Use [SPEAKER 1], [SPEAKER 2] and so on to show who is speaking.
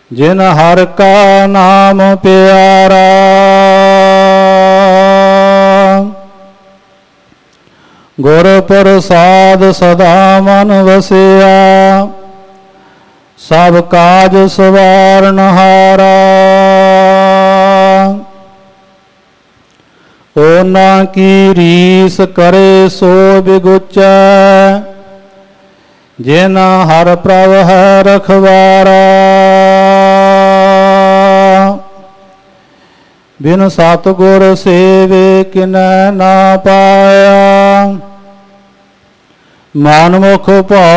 [SPEAKER 1] जिन हर का नाम प्यारा, गुर प्रसाद सदा मन वसिया, सब काज सवारन हारा। ओना की रीस करे सो बिगुचै, जिन हर प्रभ है रखवारा। बिन सतगुर सेवे किनै ना पाया, मन मुख भौ